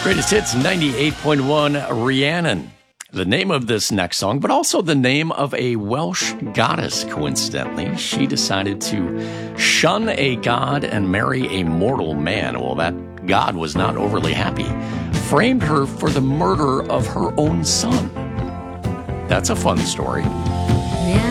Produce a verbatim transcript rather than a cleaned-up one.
Greatest Hits ninety-eight point one, Rhiannon. The name of this next song, but also the name of a Welsh goddess, coincidentally. She decided to shun a god and marry a mortal man. Well, that god was not overly happy. Framed her for the murder of her own son. That's a fun story.